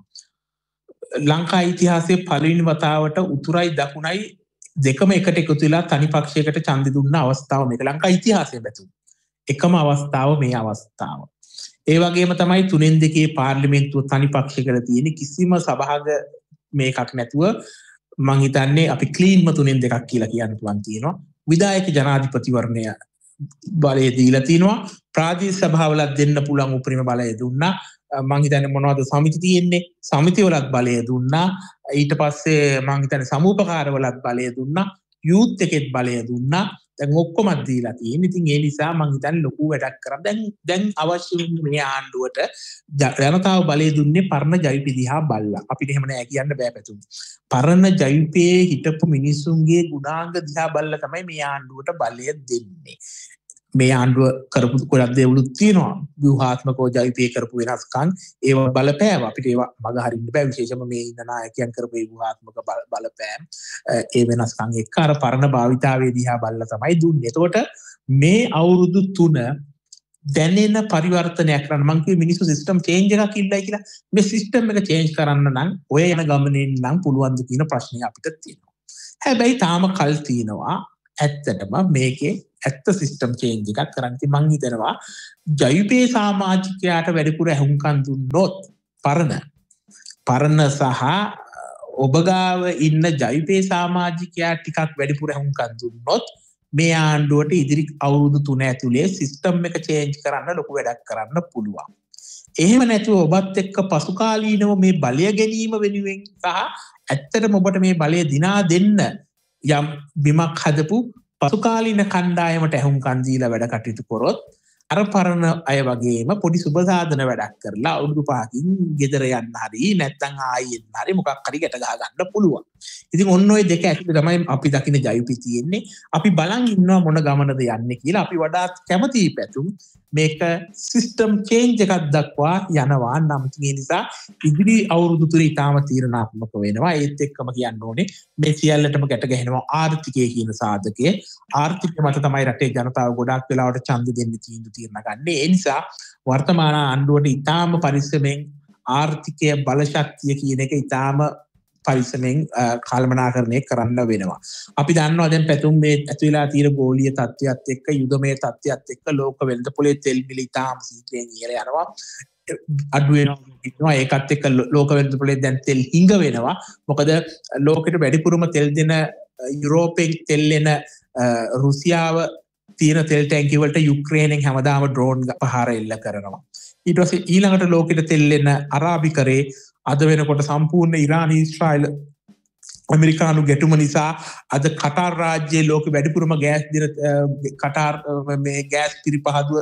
ලංකා ඉතිහාසයේ පළවෙනි වතාවට උතුරයි දකුණයි දෙකම එකට එකතු වෙලා තනි පක්ෂයකට ඡන්දෙ දුන්න අවස්ථාව මේක ලංකා ඉතිහාසයේ බැතුම්. එකම අවස්ථාව මේ අවස්ථාව. ඒ වගේම තමයි 3/2 පාර්ලිමේන්තුව තනි පක්ෂයකට තියෙන කිසිම සභාග මේකක් නැතුව මං හිතන්නේ අපි ක්ලීන්ම 3/2 කියලා කියන්න පුළුවන් තියෙනවා. විධායක ජනාධිපතිවරණය බලය දීලා තිනවා. ප්‍රාදේශීය සභාවලත් දෙන්න පුළුවන් උපරිම බලය දුන්නා. මං හිතන්නේ මොනවද සමිති තියෙන්නේ? සමිතිවලත් බලය දුන්නා. ඊට පස්සේ මං හිතන්නේ සමූපකාරවලත් බලය දුන්නා. යූත් එකෙත් බලය දුන්නා. දැන් ඔක්කොම දීලා තියෙන. ඉතින් ඒ නිසා මං හිතන්නේ ලොකු වැඩක් කරා. දැන් අවශ්‍ය වෙන්නේ මේ ආණ්ඩුවට ජනතාව බලය දුන්නේ පරණ ජවිපේ දිහා බලලා. අපිට එහෙම නෑ කියන්න බෑ පැතුම්. පරණ ජවිපේ හිටපු මිනිසුන්ගේ ගුණාංග දිහා බලලා තමයි මේ ආණ්ඩුවට බලය දෙන්නේ. මේ ආණ්ඩුව කරපු ගොඩක් දේවලුත් තියෙනවා. ව්‍යුහාත්මකව ජවිපේ කරපු වෙනස්කම් ඒවා බලපෑව. අපිට ඒවා මග හරින්න බෑ. විශේෂයෙන්ම මේ ඉන්න නායකයන් කරපු ව්‍යුහාත්මක බලපෑම් ඒ වෙනස්කම් එක්ක අර පරණ භාවිතාවේ දිහා බලලා තමයි දුන්නේ. එතකොට මේ අවුරුදු 3 දැනෙන පරිවර්තනයක් කරන්න මං කිව්වේ මිනිස්සු සිස්ටම් චේන්ජ් එකක් ඉල්ලයි කියලා. මේ සිස්ටම් එක චේන්ජ් කරන්න නම් ඔය යන ගමනින් නම් පුළුවන් ද කියන ප්‍රශ්නේ අපිට තියෙනවා. හැබැයි තාම කල් තියෙනවා. ඇත්තටම මේකේ ඇත්ත සිස්ටම් චේන්ජ් එකක් කරන්න. ඉතින් මං හිතනවා ජවිපේ සමාජිකයාට වැඩිපුර ඇහුම්කන් දුන්නොත් පරණ සහ ඔබ ගාව ඉන්න ජවිපේ සමාජිකයා ටිකක් වැඩිපුර ඇහුම්කන් දුන්නොත් මේ ආණ්ඩුවට ඉදිරි අවුරුදු 3 ඇතුලේ සිස්ටම් එක චේන්ජ් කරන්න ලොකු වැඩක් කරන්න පුළුවන්. එහෙම නැතුව ඔබත් එක්ක පසුකාලීනව මේ බලය ගැනීම වෙනුවෙන් සහ ඇත්තටම ඔබට මේ බලය දිනා දෙන්න යම් බිමක් හදපු පසුකාලීන කණ්ඩායමට ඇහුම්කන් දීලා වැඩ කටයුතු කරොත් අර පරණ අය වගේම පොඩි සුබසාධන වැඩක් කරලා අවුරුදු 5කින් ගෙදර යන්න හරි නැත්නම් ආයෙත් හරි මොකක් හරි ගැට ගහ ගන්න පුළුවන්. ඉතින් ඔන්න ඔය දෙක ඇතුළේ තමයි අපි දකින්න ජයුපි තියෙන්නේ. අපි බලන් ඉන්නවා මොන ගමනද යන්නේ කියලා. අපි වඩාත් කැමති පැතුම් මේක සිස්ටම් චේන්ජ් එකක් දක්වා යනවා නම් ඒ නිසා ඉදිරි අවුරුදු තුන ඉතාම තීරණාත්මක වෙනවා. ඒත් එක්කම කියන්න ඕනේ මේ සියල්ලටම ගැට ගැහෙනවා ආර්ථිකය කියන සාධකයේ. ආර්ථිකය මත තමයි රටේ ජනතාව ගොඩාක් වෙලාවට ඡන්ද දෙන්න තීන්දුව ගන්න. ඒ නිසා වර්තමාන ආණ්ඩුවට ඉතාම පරිස්සමෙන් ආර්ථිකය බලශක්තිය කියන එක ඉතාම පරිස්සමෙන් කළමනාකරණය කරන්න වෙනවා. අපි දන්නවා දැන් පැතුම් මේ ඇතුළේ තියෙන ගෝලීය තත්ත්වයක් එක්ක යුදමය තත්ත්වයක් එක්ක ලෝක වෙළඳපොලේ තෙල් මිල ඉතාම සීක්‍රයෙන් ඉහළ යනවා. අඩු වෙනවා. ඒකත් එක්ක ලෝක වෙළඳපොලේ දැන් තෙල් හිඟ වෙනවා. මොකද ලෝකෙට වැඩිපුරම තෙල් දෙන යුරෝපෙන් තෙල් එන රුසියාව තියෙන තෙල් ටැංකිය වලට යුක්‍රේනයෙන් හැමදාම ඩ්‍රෝන් පහර එල්ල කරනවා. ඊට පස්සේ ඊළඟට ලෝකෙට තෙල් එන අරාබිකරේ අද වෙනකොට සම්පූර්ණ ඉරාන ඊශ්‍රායල් ඇමරිකානු ගැටුම නිසා අද කටාර් රාජ්‍යයේ ලෝකෙ වැඩිපුරම ගෑස් දෙන කටාර් මේ ගෑස් පිරිපහදුව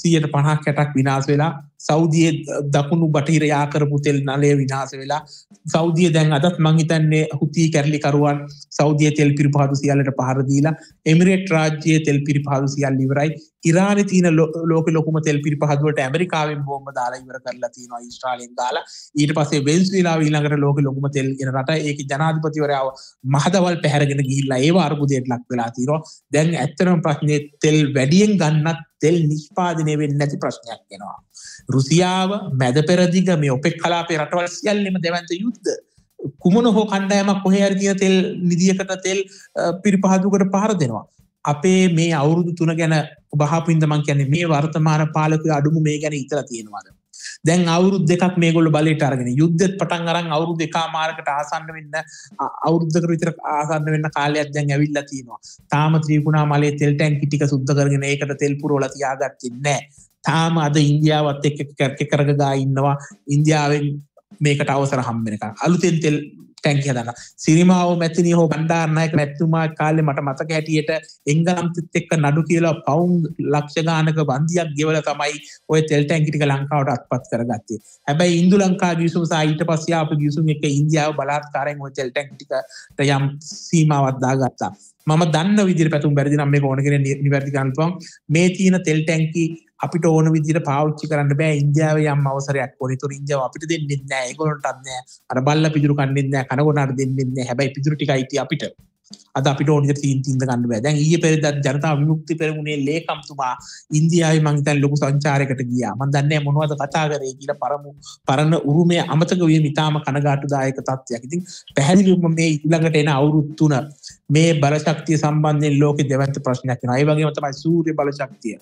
150%ක් විනාශ වෙලා සෞදියේ දකුණු බටහිර යා කරපු තෙල් නලය විනාශ වෙලා සෞදිය දැන් අදත් මං හිතන්නේ හුති කැරලිකරුවන් සෞදියේ තෙල් පිරිපහදු සියල්ලට පහර දීලා එමිරේට් රාජ්‍යයේ තෙල් පිරිපහදු සියල්ල ඉවරයි. ඉරානයේ තියෙන ලෝකෙ ලොකුම තෙල් පිරිපහදු වලට ඇමරිකාවෙන් බෝම්බ දාලා ඉවර කරලා තියෙනවා ඊශ්‍රායලෙන් දාලා. ඊට පස්සේ වෙන්සුලාව ඊළඟට ලෝකෙ ලොකුම තෙල් එන රට. ඒකේ ජනාධිපතිවරයාව මහදවල් පැහැරගෙන ගිහිල්ලා ඒව අරුබුදයට ලක් වෙලා තියෙනවා. දැන් ඇත්තටම ප්‍රශ්නේ තෙල් වැඩියෙන් ගන්නත් තෙල් නිෂ්පාදනය වෙන්නේ නැති ප්‍රශ්නයක් වෙනවා. රුසියාව මැද පෙරදිග මේ ඔපෙක් කලාපේ රටවල් සියල්ලම දෙවන්ත යුද්ධ කුමන හෝ කණ්ඩායමක් කොහේ හරි තියෙන තෙල් නිදියකට තෙල් පිරිපහදුවකට පහර දෙනවා. අපේ මේ අවුරුදු 3 ගැන බහපින්ද මං කියන්නේ මේ වර්තමාන පාලකයෝ අඩුම මේ ගැන හිතලා තියෙනවාද? දැන් අවුරුදු 2ක් මේගොල්ලෝ බලයට අරගෙන යුද්ධෙත් පටන් අරන් අවුරුදු 1මාරකට ආසන්න වෙන්න අවුරුද්දකට විතර ආසන්න වෙන්න කාලයක් දැන් ඇවිල්ලා තියෙනවා. තාම ත්‍රිකුණාමලයේ තෙල් ටැංකි ටික සුද්ධ කරගෙන ඒකට තෙල් පුරවලා තියාගත්තේ නැහැ. තාම අද ඉන්දියාවත් එක්ක කරකගා ඉන්නවා. ඉන්දියාවෙන් මේකට අවසර හම්බ වෙනකන් අලුතෙන් තෙල් ටැංකිය හදන්න. සිරිමාව මැතිණිය හෝ බණ්ඩාරනායක මැතිතුමා කාලේ මට මතක හැටියට එංගලන්තෙත් එක්ක නඩු කියලා පවුන් ලක්ෂ ගානක වන්දියක් ගෙවලා තමයි ওই තෙල් ටැංකි ටික ලංකාවට අත්පත් කරගත්තේ. හැබැයි ඉන්දු ලංකා ගිවිසුම සහ ඊට පස්සේ ආපු ගිවිසුම් එක ඉන්දියාව බලාත්කාරයෙන් ওই තෙල් ටැංකි ටිකට යම් සීමාවක් දාගත්තා. මම දන්න විදිහට පැතුම් බැරිදි නම් මේක ඕන කෙනෙක් නිවැරදි කරන්න පුළුවන්. මේ තියෙන තෙල් ටැංකි අපිට ඕන විදිහට පාවිච්චි කරන්න බෑ. ඉන්දියාවේ යම් අවසරයක් ඕනේ. ඒතොර ඉන්දියාව අපිට දෙන්නේ නැහැ. ඒගොල්ලන්ටත් නැහැ. අර බල්ලා පිටුරු කන්නේ නැහැ. කනගොනාට දෙන්නේ නැහැ. හැබැයි පිටුරු ටිකයි තිය අපිට. අද අපිට ඕන විදිහට තීන්දුව ගන්න බෑ. දැන් ඊයේ පෙරේදා ජනතා විමුක්ති පෙරමුණේ ලේකම්තුමා ඉන්දියාවේ මං හිතන්නේ ලොකු සංචාරයකට ගියා. මං දන්නේ නැහැ මොනවද කතා කරේ කියලා පරණ උරුමය අමතක වීම ඉතාම කනගාටුදායක තත්ත්වයක්. ඉතින් පැහැදිලිවම මේ ඊළඟට එන අවුරුදු 3 මේ බලශක්තිය සම්බන්ධයෙන් ලෝකෙ දෙවන්ත ප්‍රශ්නයක් වෙනවා. ඒ වගේම තමයි සූර්ය බලශක්තිය.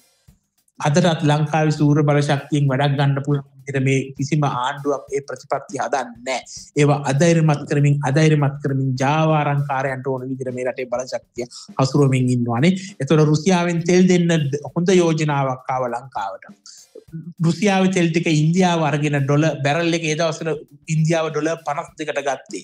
අදටත් ලංකාවේ සූර්ය බලශක්තියෙන් වැඩක් ගන්න පුළුවන් විදිහට මේ කිසිම ආණ්ඩුවක් ඒ ප්‍රතිපත්ති හදන්නේ නැහැ. ඒවා අධෛර්යමත් කරමින් ජාවාරංකාරයන්ට ඕන විදිහට මේ රටේ බලශක්තිය හසුරුවමින් ඉන්නවානේ. ඒතකොට රුසියාවෙන් තෙල් දෙන්න හොඳ යෝජනාවක් ආව ලංකාවට. රුසියාවේ තෙල් ටික ඉන්දියාව අරගෙන බැරල් එක ඒ දවස්වල ඉන්දියාව ඩොලර් 52කට ගත්තේ.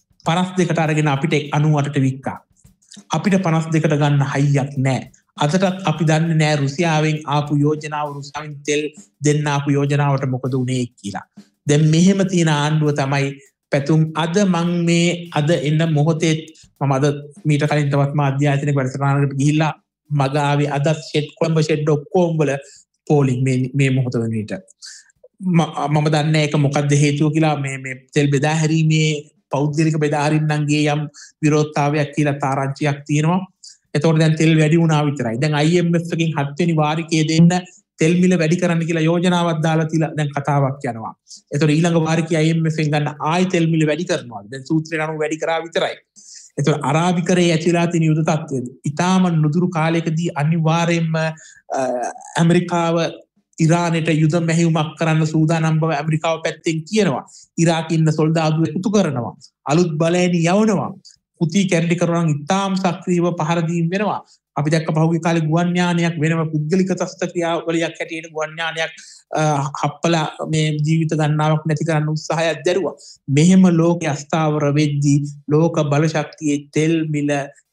52කට අරගෙන අපිට 98ට වික්කා. අපිට 52කට ගන්න හයියක් නැහැ. අදටත් අපි දන්නේ නැහැ රුසියාවෙන් ආපු යෝජනාව රුසියාවෙන් තෙල් දෙන්න ආපු යෝජනාවට මොකද උනේ කියලා. දැන් මෙහෙම තියෙන ආණ්ඩුව තමයි පැතුම් අද මං මේ අද එන්න මොහොතේ මම අද මීට කලින් තවත් මාධ්‍යායතනයක වැඩසටහනකට ගිහිල්ලා මග ආවේ අද කොළඹ ෂෙඩ් ඔක්කොම වල පෝලිං මේ මොහොත වෙන විට මම දන්නේ ඒක මොකක්ද හේතුව කියලා මේ තෙල් බෙදා හැරීමේ පෞද්ගලික බෙදා හරින්නන්ගේ යම් විරෝධතාවයක් කියලා තාරාංචියක් තියෙනවා. එතකොට දැන් තෙල් වැඩි වුණා විතරයි. දැන් IMF එකෙන් 7 වෙනි වාරිකයේ දෙන්න තෙල් මිල වැඩි කරන්න කියලා යෝජනාවක් දාලා තියලා දැන් කතාවක් යනවා. එතකොට ඊළඟ වාරිකයේ IMF එකෙන් ගන්න ආයි තෙල් මිල වැඩි කරනවා. දැන් සූත්‍රේ අනුව වැඩි කරා විතරයි. එතකොට අරාබිකරේ ඇතිලා තියෙන යුද තත්ත්වය ඉතාම නුදුරු කාලයකදී අනිවාර්යයෙන්ම ඇමරිකාව ඉරානයට යුද මෙහෙයුමක් කරන්න සූදානම් බව ඇමරිකාව පැත්තෙන් කියනවා. ඉරාකේ ඉන්න සොල්දාදුව එකතු කරනවා. අලුත් බලයන් යවනවා. පුති කැරලි කරනවා ඉතාම සක්‍රීයව පහර දීම් වෙනවා. අපි දැක්ක පහුගිය කාලේ ගුවන් යානයක් වෙනම පුද්ගලික තස්ත ක්‍රියාවලියක් හැටියට ගුවන් යානයක් හප්පලා මේ ජීවිත ගණනාවක් නැති කරන්න උත්සාහයක් දැරුවා. මෙහෙම ලෝකයේ අස්ථාවර වෙද්දී ලෝක බලශක්තියේ තෙල් මිල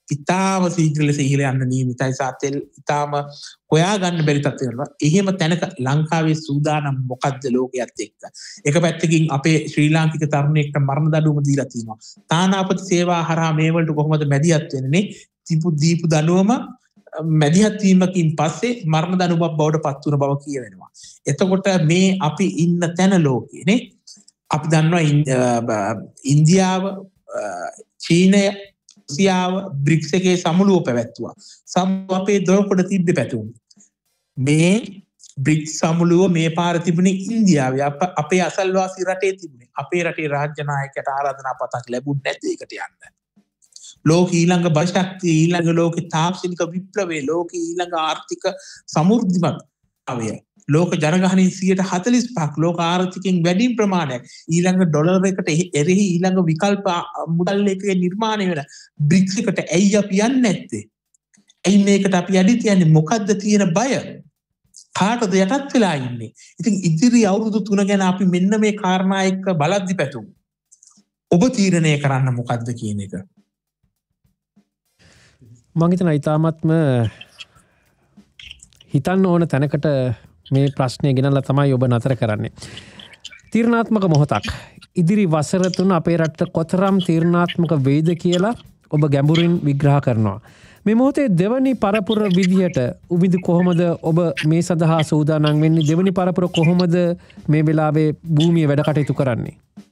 ඉතාම සීඝ්‍ර ලෙස ඉහළ යන්න නියමිතයි. සාතෙල් ඉතාම හොයාගන්න බැරි තත්ත්වයකට. එහෙම තැනක ලංකාවේ සූදානම් මොකද්ද ලෝකයේත් එක්ක? එක පැත්තකින් අපේ ශ්‍රී ලාංකික තරුණයෙක්ට මරණ දඬුවම දීලා තියෙනවා. තානාපති සේවා හරහා මේ වලට කොහොමද මැදිහත් වෙන්නේ? දීපු දඬුවම මැදිහත් වීමකින් පස්සේ මරණ දඬුවමක් බවට පත් වුණ බව කියවෙනවා. එතකොට මේ අපි ඉන්න තැන ලෝකේ නේ අපි දන්නවා ඉන්දියාව චීනය රුසියාව බ්‍රික්ස් එකේ සමුළුව පැවැත්තුවා. අපේ දොරකොඩ තිබ්බ පැතුම්. මේ බ්‍රික්ස් සමුළුව මේ පාර තිබුණේ ඉන්දියාවේ අපේ අසල්වාසී රටේ තිබුණේ. අපේ රටේ රාජ්‍ය නායකයට ආරාධනා පතක් ලැබුණ නැති එකට යන්න. ලෝක ඊළඟ බශක්තිය ඊළඟ ලෝක තාක්ෂණික විප්ලවයේ ලෝක ඊළඟ ආර්ථික සමෘද්ධිමත් අවය ලෝක ජනගහනයෙන් 45% ලෝක ආර්ථිකයෙන් වැඩි ප්‍රමාණයක් ඊළඟ ඩොලර් එකට එරෙහි ඊළඟ විකල්ප මුදල් එකේ නිර්මාණය වෙන බ්‍රික්ස් එකට ඇයි අපි යන්නේ නැත්තේ? ඇයි මේකට අපි යඩි තියන්නේ? මොකද්ද තියෙන බය? කාටද යටත් වෙලා ඉන්නේ? ඉතින් ඉදිරි අවුරුදු 3 ගැන අපි මෙන්න මේ කාරණා එක්ක බලද්දි පැතුම්. ඔබ තීරණය කරන්න මොකද්ද කියන එක.
මම හිතන ඉතාමත්ම හිතන්න ඕන තැනකට මේ ප්‍රශ්නය ගෙනල්ලා තමයි ඔබ නතර කරන්නේ. තීරණාත්මක මොහොතක්. ඉදිරි වසර 3 අපේ රටට කොතරම් තීරණාත්මක වෙයිද කියලා ඔබ ගැඹුරින් විග්‍රහ කරනවා. මේ මොහොතේ දෙවනි පරපුර විදියට උවිදු කොහොමද ඔබ මේ සඳහා සූදානම් වෙන්නේ? දෙවනි පරපුර කොහොමද මේ වෙලාවේ භූමිය වැඩ කටයුතු කරන්නේ?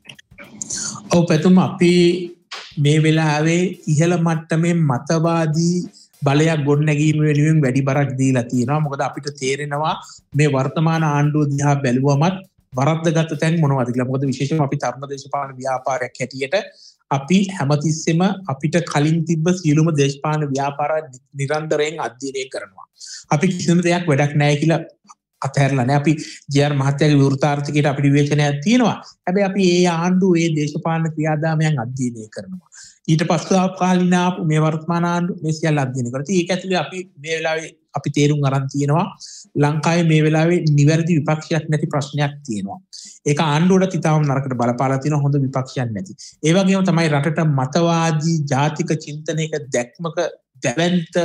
ඔව් පැතුම් අපි මේ වෙලාවේ ඉහළ මට්ටමේ මතවාදී බලයක් ගොඩනැගීම වෙනුවෙන් වැඩි බරක් දීලා තියෙනවා. මොකද අපිට තේරෙනවා මේ වර්තමාන ආණ්ඩුව දිහා බැලුවමත් වරද්දගත් තැන් මොනවද කියලා. මොකද විශේෂයෙන්ම අපි තරුණ දේශපාලන ව්‍යාපාරයක් හැටියට අපි හැමතිස්සෙම අපිට කලින් තිබ්බ සියලුම දේශපාලන ව්‍යාපාර නිරන්තරයෙන් අධ්‍යයනය කරනවා. අපි කිසිම දෙයක් වැඩක් නැහැ කියලා අතහැරලා නැහැ. අපි ජේ.ආර් මහත්තයාගේ විවෘතාර්ථකයට අපිට විවේචනයක් තියෙනවා. හැබැයි අපි ඒ ආණ්ඩුව ඒ දේශපාලන ක්‍රියාදාමයන් අධ්‍යයනය කරනවා. ඊට පස්සේ කාලින මේ වර්තමාන ආණ්ඩුව මේ සියල්ල අධ්‍යයනය කරලා ඒක ඇතුලේ අපි මේ වෙලාවේ අපි තේරුම් අරන් තියෙනවා ලංකාවේ මේ වෙලාවේ නිවැරදි විපක්ෂයක් නැති ප්‍රශ්නයක් තියෙනවා. ඒක ආණ්ඩුවට ඉතාම නරකට බලපාලා තියෙනවා හොඳ විපක්ෂයක් නැති. ඒ වගේම තමයි රටට මතවාදී ජාතික චින්තනයක දැක්මක දැවැන්ත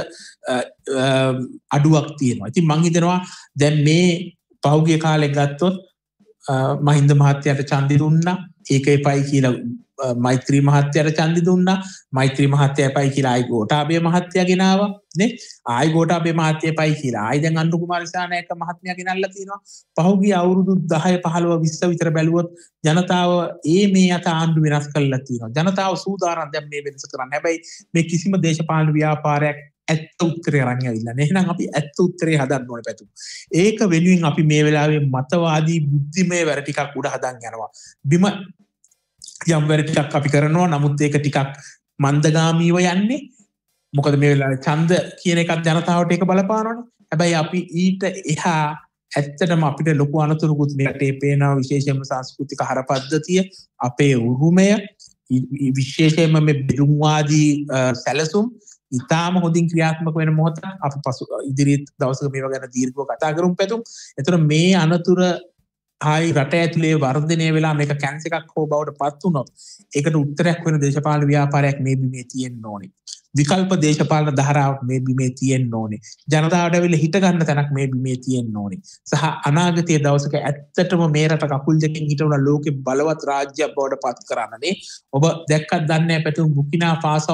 අඩුවක් තියෙනවා. ඉතින් මං හිතනවා දැන් මේ පහුගිය කාලේ ගත්තොත් මහින්ද මහත්තයාට ඡන්දෙ දුන්නා. ඒක එපයි කියලා මෛත්‍රී මහත්තයාට ඡන්දෙ දුන්නා. මෛත්‍රී මහත්තයා එපයි කියලා ආයි ගෝඨාභය මහත්තයා ගෙනාවා නේ. ආයි ගෝඨාභය මහත්තයා එපයි කියලා ආයි දැන් අනුර කුමාර දිසානායක මහත්මයා ගෙනල්ලා තිනවා. පහුගිය අවුරුදු 10 15 20 විතර බැලුවොත් ජනතාව මේ අත ආණ්ඩු වෙනස් කළා තියෙනවා. ජනතාව සූදානම් දැන් මේ වෙනස කරන්න. හැබැයි මේ කිසිම දේශපාලන ව්‍යාපාරයක් ඇත්ත උත්තරේ අරන් ඇවිල්ලා නැහැ. එහෙනම් අපි ඇත්ත උත්තරේ හදන්න ඕනේ පැතු. ඒක වෙනුවෙන් අපි මේ වෙලාවේ මතවාදී බුද්ධිමය වැඩ ටිකක් උඩ හදන් යනවා. බිම යම් වැඩ ටිකක් අපි කරනවා. නමුත් ඒක ටිකක් මන්දගාමීව යන්නේ. මොකද මේ වෙලාවේ ඡන්ද කියන එකත් ජනතාවට ඒක බලපානවනේ. හැබැයි අපි ඊට එහා ඇත්තටම අපිට ලොකු අනතුරුකුත් මේ රටේ පේනවා. විශේෂයෙන්ම සංස්කෘතික හරපද්ධතිය, අපේ උරුමය, විශේෂයෙන්ම මේ බෙදුම්වාදී සැලසුම් ඉතාම හොඳින් ක්‍රියාත්මක වෙන මොහොත අපි පසු ඉදිරි දවසක මේවා ගැන දීර්ඝව කතා කරමු පැතුම්. ඒතර මේ අනතුර ආයි රට ඇතුලේ වර්ධනය වෙලා මේක කැන්සර් එකක් හෝ බවට පත් වුණොත් ඒකට උත්තරයක් වෙන දේශපාලන ව්‍යාපාරයක් මේ බිමේ තියෙන්න ඕනේ. විකල්ප දේශපාලන ධාරාවක් මේ බිමේ තියෙන්න ඕනේ. ජනතාවට ඇවිල්ලා හිට ගන්න තැනක් මේ බිමේ තියෙන්න ඕනේ. සහ අනාගතයේ දවසක ඇත්තටම මේ රට කකුල් දෙකෙන් හිටවන ලෝකේ බලවත් රාජ්‍යයක් බවට පත් කරන්නනේ. ඔබ දැක්කත් දන්නේ නැහැ පැතුම් බුකිනා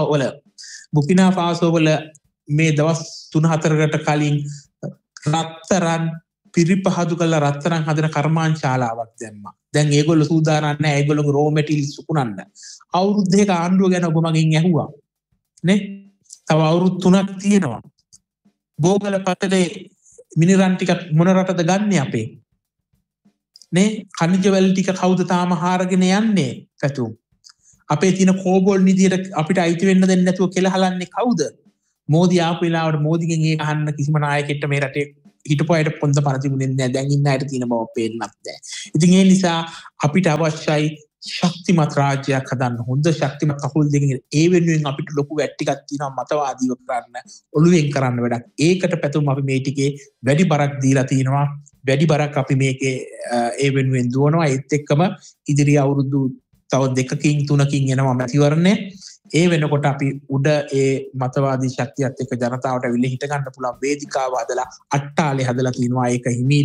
ෆාසෝ වල මේ දවස් 3-4කට කලින් රත්තරන් පිරිපහදු කළ රත්තරන් හදන කර්මාන්තශාලාවක් දැම්මා. දැන් ඒගොල්ලෝ සූදානම් නැහැ ඒගොල්ලෝ රෝ මැටීරියල්ස් සුකුනන්න. අවුරුදු දෙක ආණ්ඩුව ගැන ඔබ මගෙන් ඇහුවා. නේ? තව අවුරුදු 3ක් තියෙනවා. බෝගල පතේ මිනිරන් ටික මොන රටද ගන්නෙ අපේ? නේ? ඛනිජ වැල් ටික කවුද තාම හාරගෙන යන්නේ? පැතුම්. අපේ තියෙන කෝබෝල් නිදියට අපිට අයිති වෙන්න දෙන්නේ නැතුව කෙලහලන්නේ කවුද? මෝදි ආපු වෙලාවට මෝදිගෙන් ඒක අහන්න කිසිම නායකයෙක්ට මේ රටේ හිටපු අයට පොන්ද පන තිබුණේ නැහැ. දැන් ඉන්න අයට තියෙන බව පේන්නත් නැහැ. ඉතින් ඒ නිසා අපිට අවශ්‍යයි ශක්තිමත් රාජ්‍යයක් හදන්න. හොඳ ශක්තිමත් කකුල් දෙකකින් ඒ වෙනුවෙන් අපිට ලොකු වැට් ටිකක් තියෙනවා මතවාදීව කරන්න, ඔළුවෙන් කරන්න වැඩක්. ඒකට පැතුම් අපි මේ ටිකේ වැඩි බරක් දීලා තිනවා. වැඩි බරක් අපි මේකේ ඒ වෙනුවෙන් දුවනවා. ඒත් එක්කම ඉදිරි අවුරුදු තව 2කින් 3කින් එනවා මැතිවරණය. ඒ වෙනකොට අපි උඩ ඒ මතවාදී ශක්තියත් එක්ක ජනතාවට විල හිට ගන්න පුළුවන් වේදිකාව හදලා අට්ටාලේ හදලා තිනවා ඒක හිමි